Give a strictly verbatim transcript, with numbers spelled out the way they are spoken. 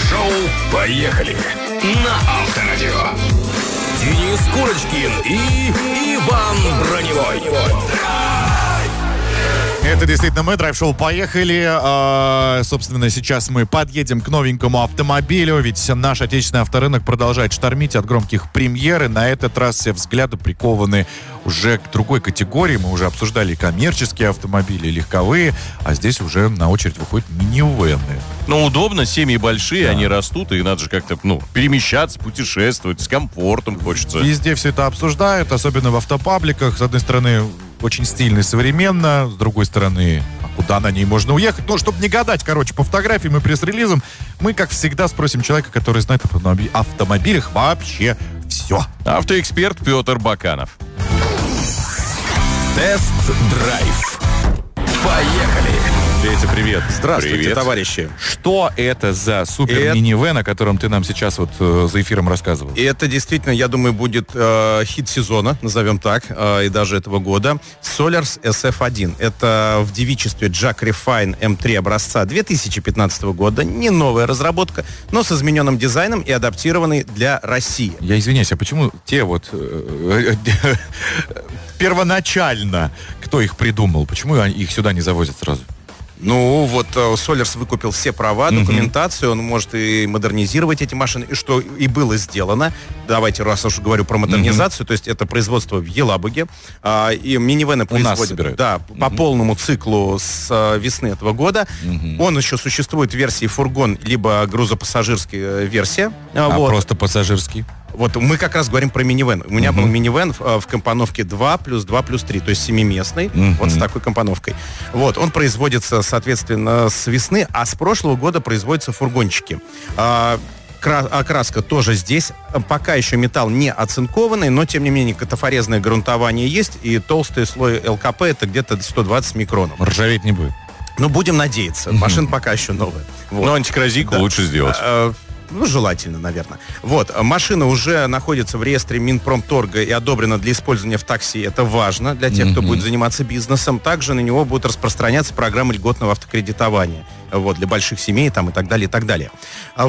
Шоу «Поехали» на Авторадио. Денис Курочкин и Иван Броневой. Это действительно мы, драйв-шоу «Поехали». А, собственно, сейчас мы подъедем к новенькому автомобилю, ведь наш отечественный авторынок продолжает штормить от громких премьер, и на этот раз все взгляды прикованы уже к другой категории. Мы уже обсуждали коммерческие автомобили, легковые, а здесь уже на очередь выходят минивэны. Ну, удобно, семьи большие, да. Они растут, и надо же как-то, ну, перемещаться, путешествовать, с комфортом хочется. Везде все это обсуждают, особенно в автопабликах. С одной стороны, очень стильно и современно, с другой стороны, а куда на ней можно уехать? Ну, чтобы не гадать, короче, по фотографиям и пресс-релизам, мы, как всегда, спросим человека, который знает о автомобилях вообще все. Автоэксперт Петр Баканов. Тест-драйв. Поехали! Петя, привет. Здравствуйте, Привет. товарищи. Что это за супер-минивэн, о котором ты нам сейчас вот э, за эфиром рассказывал? И это действительно, я думаю, будет э, хит сезона, назовем так, э, и даже этого года. Solars эс эф один. Это в девичестве Jack Refine эм три образца две тысячи пятнадцатого года. Не новая разработка, но с измененным дизайном и адаптированный для России. Я извиняюсь, а почему те вот э, э, первоначально, кто их придумал, почему их сюда не завозят сразу? Ну, вот Solars выкупил все права, документацию, он может и модернизировать эти машины, и что и было сделано. Давайте, раз уж говорю про модернизацию, mm-hmm. то есть это производство в Елабуге, а, и минивэны производят да, mm-hmm. по полному циклу с а, весны этого года. Mm-hmm. Он еще существует в версии фургон, либо грузопассажирская версия. А вот. Просто пассажирский? Вот мы как раз говорим про минивэн. У меня uh-huh. был минивэн в, в компоновке два плюс два плюс три, то есть семиместный, uh-huh. вот с такой компоновкой. Вот, он производится, соответственно, с весны, а с прошлого года производятся фургончики. А, кра- окраска тоже здесь. Пока еще металл не оцинкованный, но, тем не менее, катафорезное грунтование есть, и толстый слой эл ка пэ это где-то сто двадцать микронов. Ржаветь не будет. Ну, будем надеяться. Uh-huh. Машина пока еще новая. Вот. Но антикоррозийку да. лучше сделать. А, Ну, желательно, наверное. Вот, машина уже находится в реестре Минпромторга и одобрена для использования в такси. Это важно для тех, mm-hmm. кто будет заниматься бизнесом. Также на него будет распространяться программа льготного автокредитования. Вот, для больших семей там и так далее, и так далее.